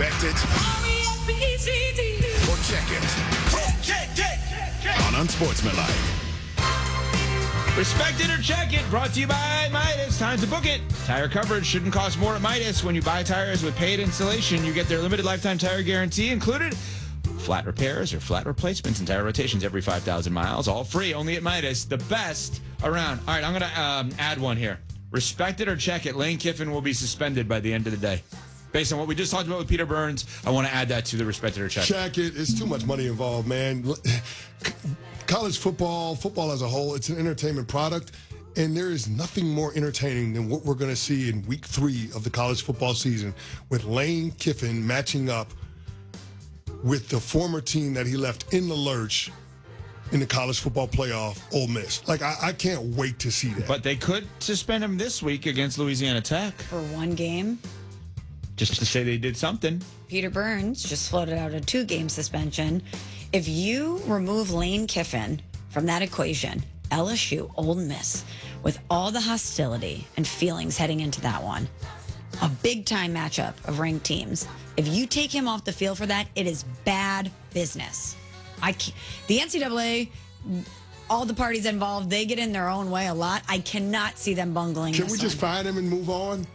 Respect it or check it on Unsportsmanlike. Respect it or check it. Brought to you by Midas. Time to book it. Tire coverage shouldn't cost more at Midas. When you buy tires with paid installation, you get their limited lifetime tire guarantee included. Flat repairs or flat replacements and tire rotations every 5,000 miles. All free, only at Midas. The best around. All right, I'm going to add one here. Respect it or check it. Lane Kiffin will be suspended by the end of the day. Based on what we just talked about with Peter Burns, I want to add that to the respect it or check it. Check it. It's too much money involved, man. College football as a whole, it's an entertainment product, and there is nothing more entertaining than what we're going to see in week 3 of the college football season with Lane Kiffin matching up with the former team that he left in the lurch in the college football playoff, Ole Miss. Like, I can't wait to see that. But they could suspend him this week against Louisiana Tech. For one game. Just to say they did something. Peter Burns just floated out a 2-game suspension. If you remove Lane Kiffin from that equation, LSU, Ole Miss, with all the hostility and feelings heading into that one, a big-time matchup of ranked teams, if you take him off the field for that, it is bad business. The NCAA, all the parties involved, they get in their own way a lot. I cannot see them bungling Can this we just one. fire him and move on?